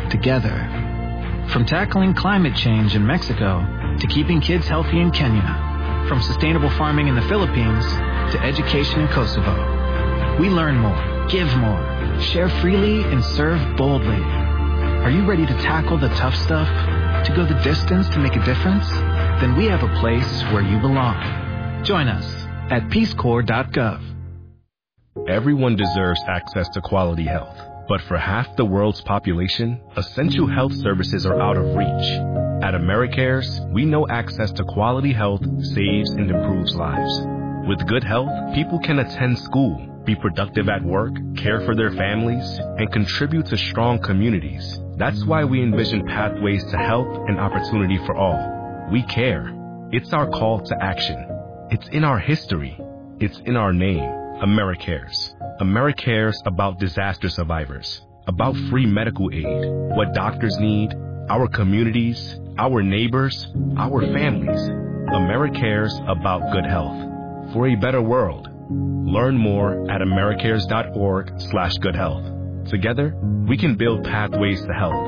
together. From tackling climate change in Mexico to keeping kids healthy in Kenya. From sustainable farming in the Philippines to education in Kosovo. We learn more, give more, share freely, and serve boldly. Are you ready to tackle the tough stuff? To go the distance to make a difference? Then we have a place where you belong. Join us at peacecorps.gov. Everyone deserves access to quality health. But for half the world's population, essential health services are out of reach. At AmeriCares, we know access to quality health saves and improves lives. With good health, people can attend school, be productive at work, care for their families, and contribute to strong communities. That's why we envision pathways to health and opportunity for all. We care. It's our call to action. It's in our history. It's in our name. AmeriCares. AmeriCares about disaster survivors, about free medical aid, what doctors need, our communities, our neighbors, our families. AmeriCares about good health. For a better world. Learn more at americares.org/goodhealth. Together, we can build pathways to health.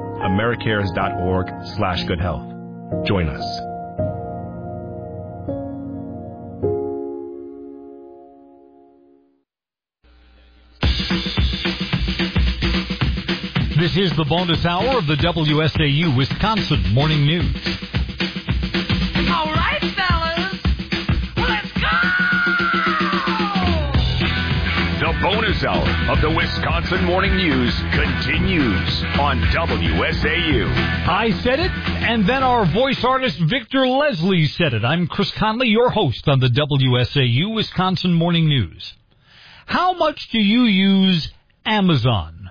americares.org/goodhealth. Join us. This is the bonus hour of the WSAU Wisconsin Morning News. All right, fellas, let's go! The bonus hour of the Wisconsin Morning News continues on WSAU. I said it, and then our voice artist Victor Leslie said it. I'm Chris Conley, your host on the WSAU Wisconsin Morning News. How much do you use Amazon?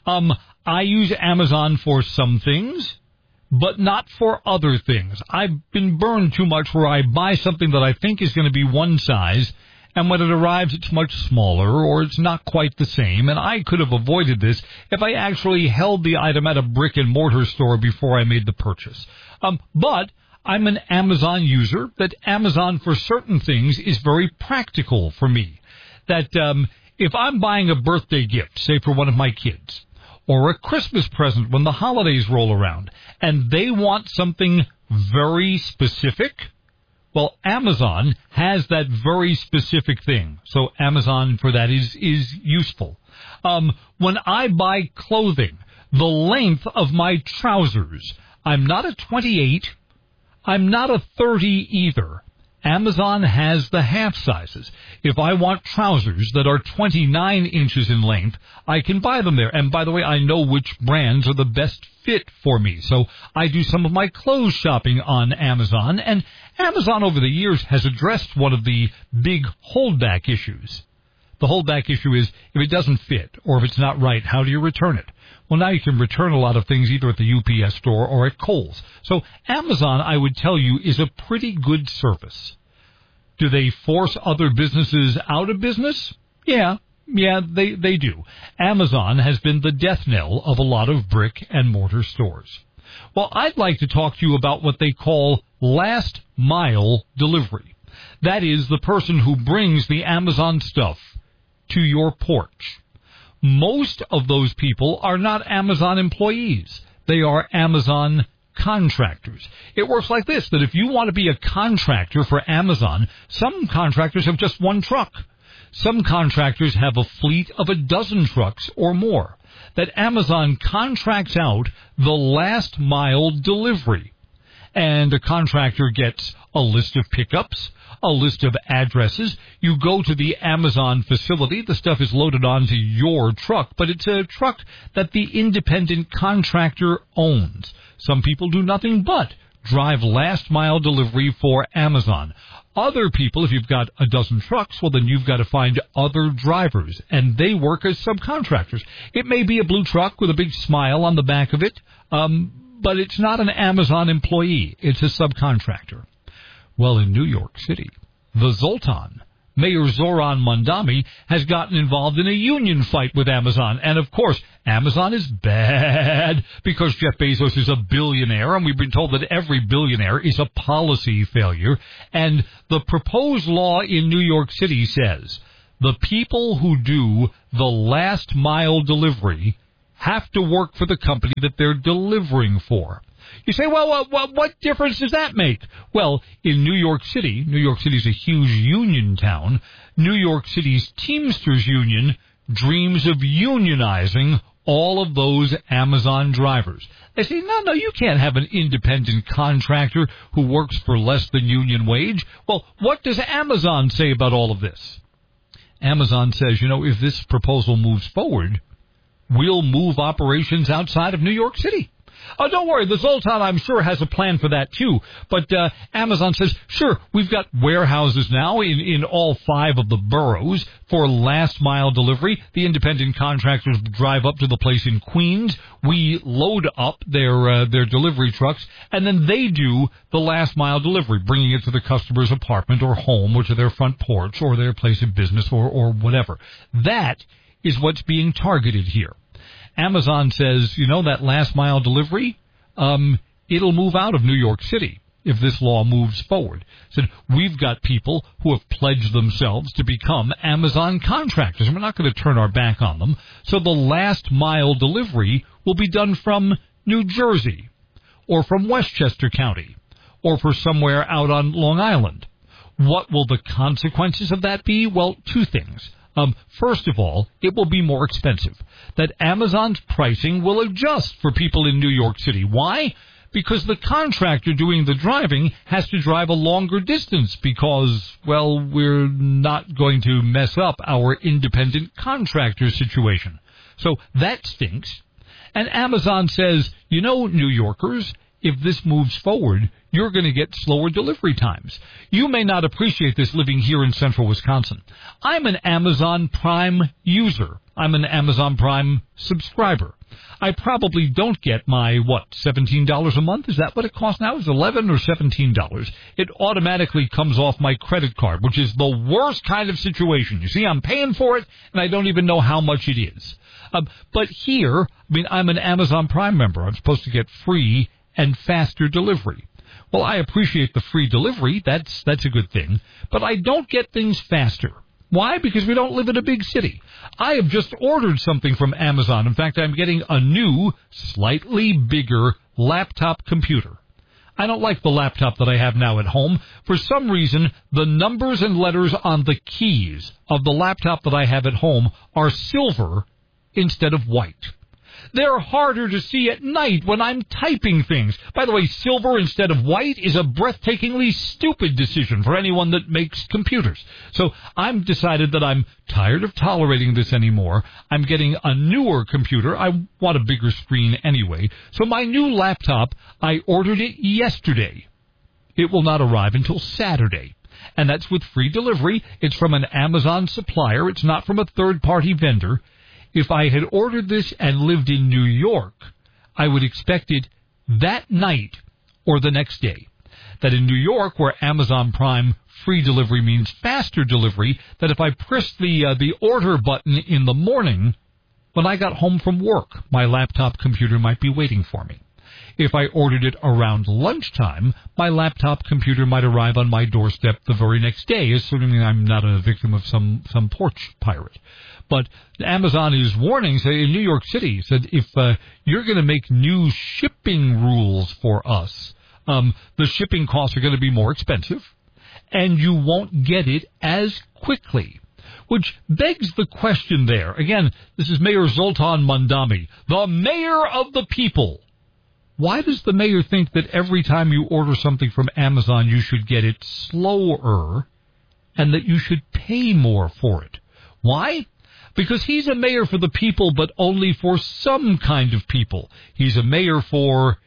I use Amazon for some things, but not for other things. I've been burned too much where I buy something that I think is going to be one size, and when it arrives it's much smaller or it's not quite the same, and I could have avoided this if I actually held the item at a brick-and-mortar store before I made the purchase. But I'm an Amazon user, that Amazon for certain things is very practical for me. That if I'm buying a birthday gift, say for one of my kids, or a Christmas present when the holidays roll around, and they want something very specific, well, Amazon has that very specific thing. So Amazon for that is useful. When I buy clothing, the length of my trousers, I'm not a 28, I'm not a 30 either. Amazon has the half sizes. If I want trousers that are 29 inches in length, I can buy them there. And by the way, I know which brands are the best fit for me. So I do some of my clothes shopping on Amazon. And Amazon over the years has addressed one of the big holdback issues. The holdback issue is if it doesn't fit or if it's not right, how do you return it? Well, now you can return a lot of things either at the UPS store or at Kohl's. So Amazon, I would tell you, is a pretty good service. Do they force other businesses out of business? Yeah, they do. Amazon has been the death knell of a lot of brick and mortar stores. Well, I'd like to talk to you about what they call last mile delivery. That is the person who brings the Amazon stuff to your porch. Most of those people are not Amazon employees. They are Amazon contractors. It works like this, that if you want to be a contractor for Amazon, some contractors have just one truck. Some contractors have a fleet of a dozen trucks or more. That Amazon contracts out the last mile delivery. And a contractor gets a list of pickups, a list of addresses. You go to the Amazon facility. The stuff is loaded onto your truck, but it's a truck that the independent contractor owns. Some people do nothing but drive last mile delivery for Amazon. Other people, if you've got a dozen trucks, well, then you've got to find other drivers, and they work as subcontractors. It may be a blue truck with a big smile on the back of it, but it's not an Amazon employee. It's a subcontractor. Well, in New York City, the Zoltan, Mayor Zoran Mondami, has gotten involved in a union fight with Amazon. And, of course, Amazon is bad because Jeff Bezos is a billionaire, and we've been told that every billionaire is a policy failure. And the proposed law in New York City says the people who do the last mile delivery have to work for the company that they're delivering for. You say, well, what difference does that make? Well, in New York City is a huge union town. New York City's Teamsters Union dreams of unionizing all of those Amazon drivers. They say, no, you can't have an independent contractor who works for less than union wage. Well, what does Amazon say about all of this? Amazon says, if this proposal moves forward, we'll move operations outside of New York City. Oh, don't worry, the Zoltan, I'm sure, has a plan for that, too. But Amazon says, sure, we've got warehouses now in all 5 of the boroughs for last-mile delivery. The independent contractors drive up to the place in Queens. We load up their delivery trucks, and then they do the last-mile delivery, bringing it to the customer's apartment or home or to their front porch or their place of business or whatever. That is what's being targeted here. Amazon says, that last-mile delivery, it'll move out of New York City if this law moves forward. Said, we've got people who have pledged themselves to become Amazon contractors, and we're not going to turn our back on them. So the last-mile delivery will be done from New Jersey or from Westchester County or for somewhere out on Long Island. What will the consequences of that be? Well, 2 things. First of all, it will be more expensive. That Amazon's pricing will adjust for people in New York City. Why? Because the contractor doing the driving has to drive a longer distance because, we're not going to mess up our independent contractor situation. So that stinks. And Amazon says, New Yorkers, if this moves forward, you're going to get slower delivery times. You may not appreciate this living here in central Wisconsin. I'm an Amazon Prime user. I'm an Amazon Prime subscriber. I probably don't get my, $17 a month? Is that what it costs now? Is it $11 or $17? It automatically comes off my credit card, which is the worst kind of situation. You see, I'm paying for it, and I don't even know how much it is. But here, I'm an Amazon Prime member. I'm supposed to get free and faster delivery. Well, I appreciate the free delivery. That's a good thing. But I don't get things faster. Why? Because we don't live in a big city. I have just ordered something from Amazon. In fact, I'm getting a new, slightly bigger laptop computer. I don't like the laptop that I have now at home. For some reason, the numbers and letters on the keys of the laptop that I have at home are silver instead of white. They're harder to see at night when I'm typing things. By the way, silver instead of white is a breathtakingly stupid decision for anyone that makes computers. So I've decided that I'm tired of tolerating this anymore. I'm getting a newer computer. I want a bigger screen anyway. So my new laptop, I ordered it yesterday. It will not arrive until Saturday. And that's with free delivery. It's from an Amazon supplier. It's not from a third-party vendor. If I had ordered this and lived in New York, I would expect it that night or the next day. That in New York, where Amazon Prime free delivery means faster delivery, that if I pressed the order button in the morning, when I got home from work, my laptop computer might be waiting for me. If I ordered it around lunchtime, my laptop computer might arrive on my doorstep the very next day, assuming I'm not a victim of some porch pirate. But Amazon is warning, say, in New York City, said if you're going to make new shipping rules for us, the shipping costs are going to be more expensive, and you won't get it as quickly. Which begs the question there. Again, this is Mayor Zoltan Mondami, the mayor of the people. Why does the mayor think that every time you order something from Amazon, you should get it slower and that you should pay more for it? Why? Because he's a mayor for the people, but only for some kind of people. He's a mayor for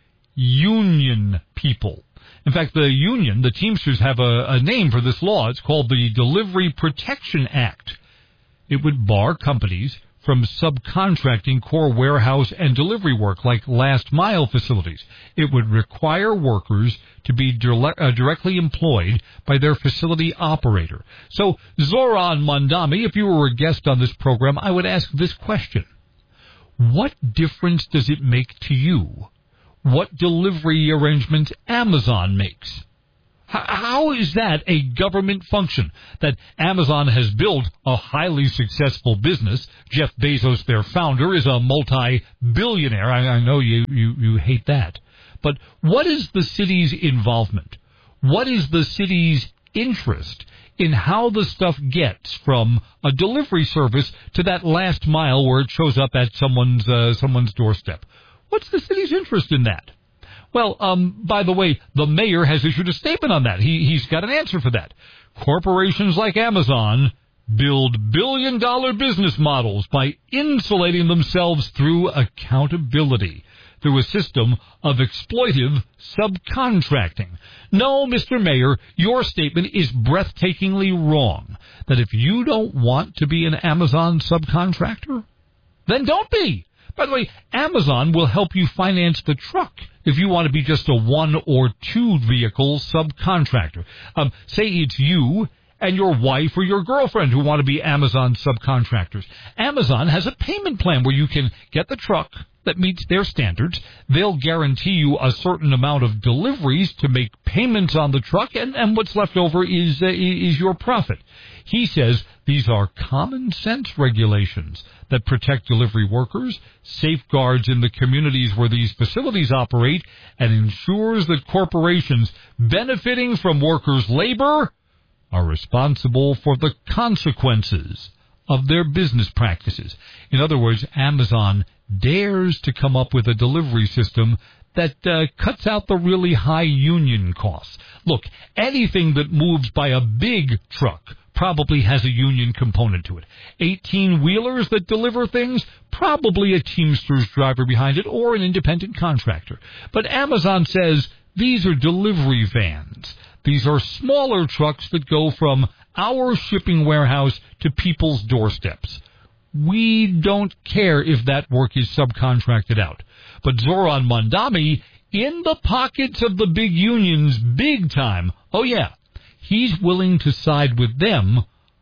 union people. In fact, the union, the Teamsters, have a name for this law. It's called the Delivery Protection Act. It would bar companies from subcontracting core warehouse and delivery work like last-mile facilities. It would require workers to be directly employed by their facility operator. So, Zoran Mondami, if you were a guest on this program, I would ask this question. What difference does it make to you what delivery arrangements Amazon makes? How is that a government function? That Amazon has built a highly successful business. Jeff Bezos, their founder, is a multi-billionaire. I know you hate that. But what is the city's involvement? What is the city's interest in how the stuff gets from a delivery service to that last mile where it shows up at someone's doorstep? What's the city's interest in that? Well, by the way, the mayor has issued a statement on that. He's got an answer for that. Corporations like Amazon build billion-dollar business models by insulating themselves through accountability, through a system of exploitive subcontracting. No, Mr. Mayor, your statement is breathtakingly wrong. That if you don't want to be an Amazon subcontractor, then don't be. By the way, Amazon will help you finance the truck if you want to be just a 1 or 2 vehicle subcontractor. Say it's you and your wife or your girlfriend who want to be Amazon subcontractors. Amazon has a payment plan where you can get the truck that meets their standards. They'll guarantee you a certain amount of deliveries to make payments on the truck, and what's left over is your profit. He says these are common sense regulations that protect delivery workers, safeguards in the communities where these facilities operate, and ensures that corporations benefiting from workers' labor are responsible for the consequences of their business practices. In other words, Amazon dares to come up with a delivery system that cuts out the really high union costs. Look, anything that moves by a big truck probably has a union component to it. 18-wheelers that deliver things, probably a Teamsters driver behind it or an independent contractor. But Amazon says these are delivery vans. These are smaller trucks that go from our shipping warehouse to people's doorsteps. We don't care if that work is subcontracted out. But Zoran Mondami, in the pockets of the big unions, big time, oh yeah, he's willing to side with them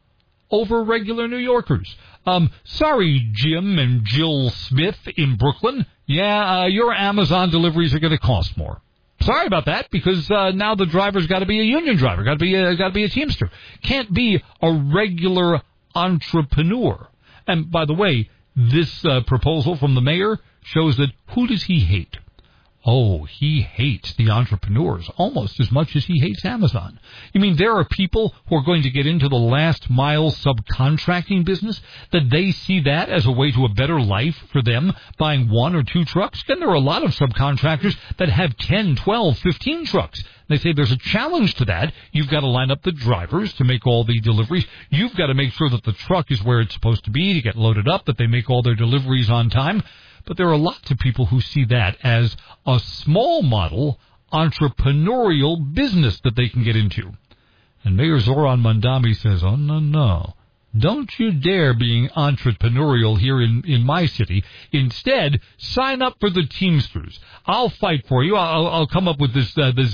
over regular New Yorkers. Sorry, Jim and Jill Smith in Brooklyn. Yeah, your Amazon deliveries are going to cost more. Sorry about that, because now the driver's got to be a union driver, got to be a Teamster. Can't be a regular entrepreneur. And by the way, this proposal from the mayor shows that who does he hate? Oh, he hates the entrepreneurs almost as much as he hates Amazon. You mean there are people who are going to get into the last mile subcontracting business, that they see that as a way to a better life for them, buying 1 or 2 trucks? And there are a lot of subcontractors that have 10, 12, 15 trucks. They say there's a challenge to that. You've got to line up the drivers to make all the deliveries. You've got to make sure that the truck is where it's supposed to be to get loaded up, that they make all their deliveries on time. But there are lots of people who see that as a small model entrepreneurial business that they can get into. And Mayor Zoran Mondami says, oh, no. Don't you dare being entrepreneurial here in my city. Instead, sign up for the Teamsters. I'll fight for you. I'll come up with this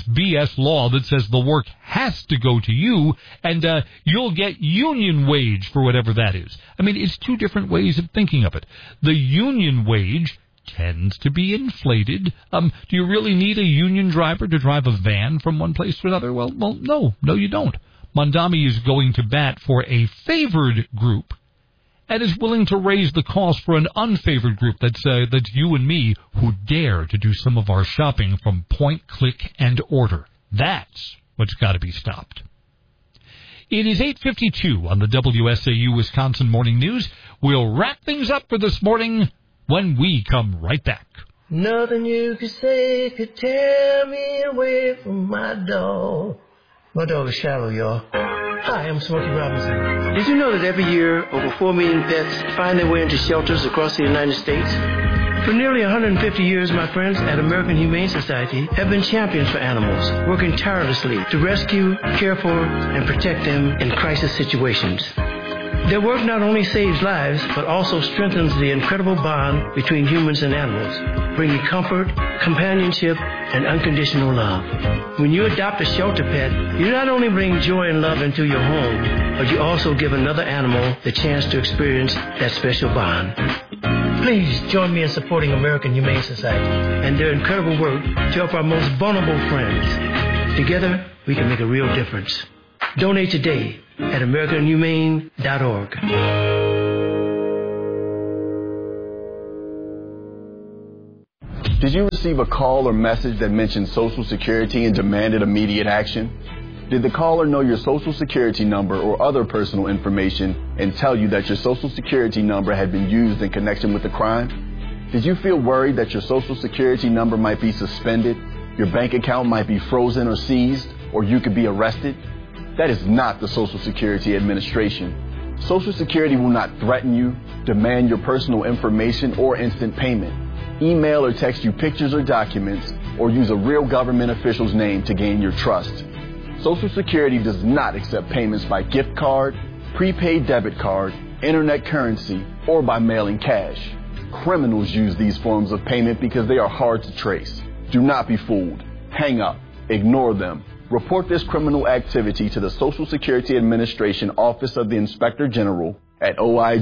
BS law that says the work has to go to you, and you'll get union wage for whatever that is. I mean, it's 2 different ways of thinking of it. The union wage tends to be inflated. Do you really need a union driver to drive a van from one place to another? Well, no, you don't. Mondami is going to bat for a favored group and is willing to raise the cost for an unfavored group that's you and me who dare to do some of our shopping from point, click, and order. That's what's got to be stopped. It is 8:52 on the WSAU Wisconsin Morning News. We'll wrap things up for this morning when we come right back. Nothing you could say could tear me away from my dog. My dog is Shallow, y'all. Hi, I'm Smokey Robinson. Did you know that every year over 4 million pets find their way into shelters across the United States? For nearly 150 years, my friends at American Humane Society have been champions for animals, working tirelessly to rescue, care for, and protect them in crisis situations. Their work not only saves lives, but also strengthens the incredible bond between humans and animals, bringing comfort, companionship, and unconditional love. When you adopt a shelter pet, you not only bring joy and love into your home, but you also give another animal the chance to experience that special bond. Please join me in supporting American Humane Society and their incredible work to help our most vulnerable friends. Together, we can make a real difference. Donate today at AmericanHumane.org. Did you receive a call or message that mentioned Social Security and demanded immediate action? Did the caller know your Social Security number or other personal information and tell you that your Social Security number had been used in connection with the crime? Did you feel worried that your Social Security number might be suspended, your bank account might be frozen or seized, or you could be arrested? That is not the Social Security Administration. Social Security will not threaten you, demand your personal information, or instant payment, email or text you pictures or documents, or use a real government official's name to gain your trust. Social Security does not accept payments by gift card, prepaid debit card, internet currency, or by mailing cash. Criminals use these forms of payment because they are hard to trace. Do not be fooled. Hang up. Ignore them. Report this criminal activity to the Social Security Administration Office of the Inspector General at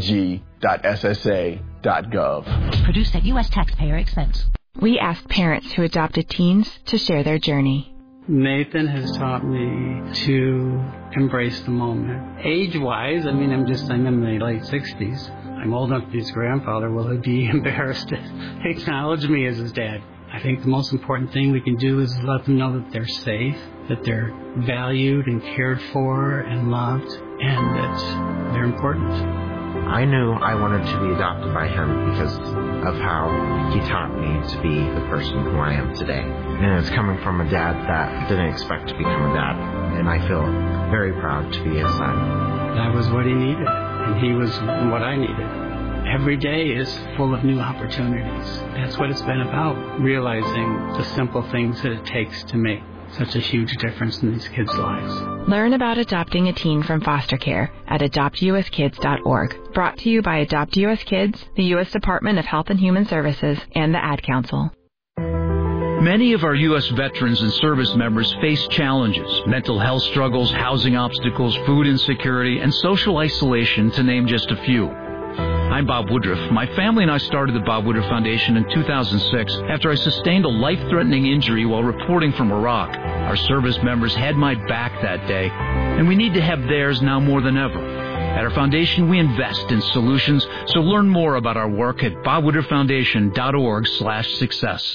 oig.ssa.gov. Produced at U.S. taxpayer expense. We ask parents who adopted teens to share their journey. Nathan has taught me to embrace the moment. Age-wise, I'm in my late 60s. I'm old enough to be his grandfather. Will he be embarrassed to acknowledge me as his dad? I think the most important thing we can do is let them know that they're safe, that they're valued and cared for and loved, and that they're important. I knew I wanted to be adopted by him because of how he taught me to be the person who I am today. And it's coming from a dad that didn't expect to become a dad. And I feel very proud to be his son. That was what he needed, and he was what I needed. Every day is full of new opportunities. That's what it's been about, realizing the simple things that it takes to make such a huge difference in these kids' lives. Learn about adopting a teen from foster care at adoptuskids.org. Brought to you by Adopt U.S. Kids, the U.S. Department of Health and Human Services, and the Ad Council. Many of our U.S. veterans and service members face challenges, mental health struggles, housing obstacles, food insecurity, and social isolation, to name just a few. I'm Bob Woodruff. My family and I started the Bob Woodruff Foundation in 2006 after I sustained a life-threatening injury while reporting from Iraq. Our service members had my back that day, and we need to have theirs now more than ever. At our foundation, we invest in solutions, so learn more about our work at bobwoodrufffoundation.org/success.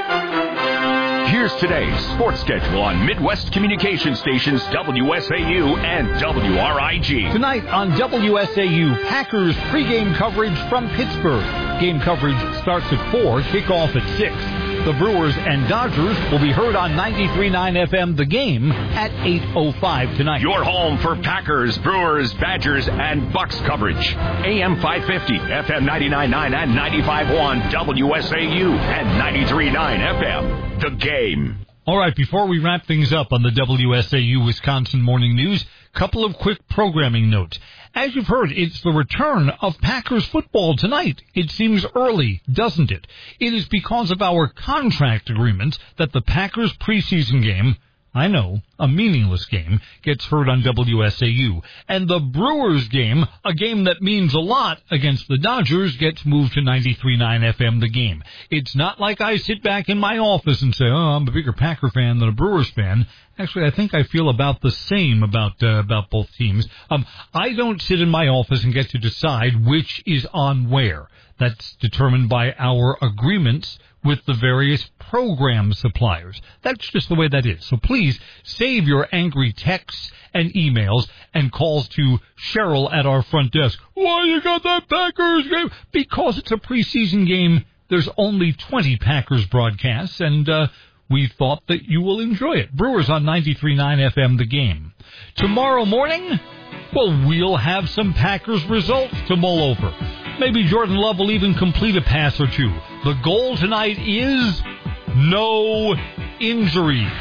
Here's today's sports schedule on Midwest Communication Stations WSAU and WRIG. Tonight on WSAU, Packers pregame coverage from Pittsburgh. Game coverage starts at 4, kickoff at 6. The Brewers and Dodgers will be heard on 93.9 FM The Game at 8:05 tonight. Your home for Packers, Brewers, Badgers, and Bucks coverage. AM 550, FM 99.9 and 95.1 WSAU and 93.9 FM The Game. All right, before we wrap things up on the WSAU Wisconsin Morning News, couple of quick programming notes. As you've heard, it's the return of Packers football tonight. It seems early, doesn't it? It is because of our contract agreements that the Packers preseason game, I know, a meaningless game, gets heard on WSAU. And the Brewers game, a game that means a lot against the Dodgers, gets moved to 93.9 FM The Game. It's not like I sit back in my office and say, oh, I'm a bigger Packer fan than a Brewers fan. Actually, I think I feel about the same about both teams. I don't sit in my office and get to decide which is on where. That's determined by our agreements with the various program suppliers. That's just the way that is. So please save your angry texts and emails and calls to Cheryl at our front desk. Why you got that Packers game? Because it's a preseason game. There's only 20 Packers broadcasts, and we thought that you will enjoy it. Brewers on 93.9 FM The Game. Tomorrow morning, well, we'll have some Packers results to mull over. Maybe Jordan Love will even complete a pass or two. The goal tonight is no injuries.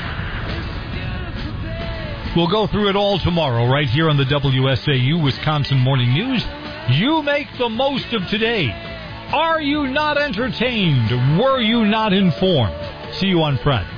We'll go through it all tomorrow right here on the WSAU Wisconsin Morning News. You make the most of today. Are you not entertained? Were you not informed? See you on Friday.